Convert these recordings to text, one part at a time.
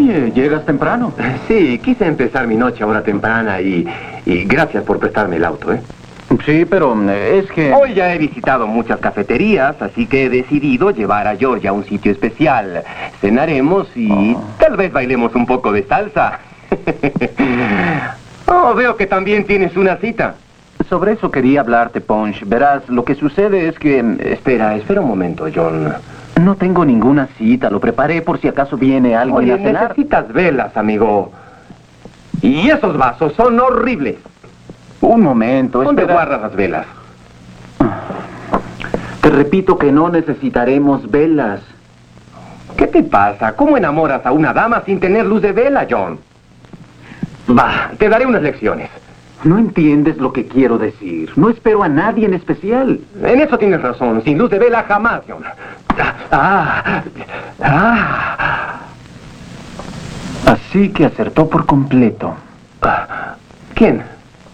Oye, llegas temprano. Sí, quise empezar mi noche ahora temprana y gracias por prestarme el auto, ¿eh? Sí, pero es que... Hoy ya he visitado muchas cafeterías, así que he decidido llevar a Georgia a un sitio especial. Cenaremos y tal vez bailemos un poco de salsa. Oh, veo que también tienes una cita. Sobre eso quería hablarte, Punch. Verás, lo que sucede es que... Espera un momento, John. No tengo ninguna cita, lo preparé por si acaso viene alguien Oye, a cenar. necesitas velas, amigo. Y esos vasos son horribles. Un momento, ¿Dónde espera. guardas las velas? Te repito que no necesitaremos velas. ¿Qué te pasa? ¿Cómo enamoras a una dama sin tener luz de vela, John? Va, te daré unas lecciones. No entiendes lo que quiero decir. No espero a nadie en especial. En eso tienes razón. Sin luz de vela jamás, John. Así que acertó por completo. ¿Quién?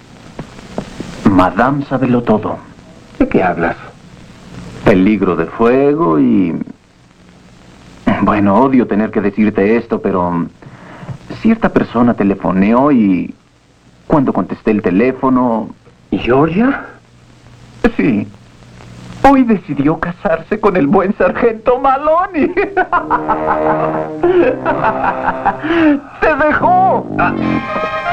Madame Sabelo todo. ¿De qué hablas? Peligro de fuego y... Bueno, odio tener que decirte esto, pero... Cierta persona telefoneó y... Cuando contesté el teléfono... ¿Georgia? Sí. Hoy decidió casarse con el buen sargento Maloney. ¡Te dejó!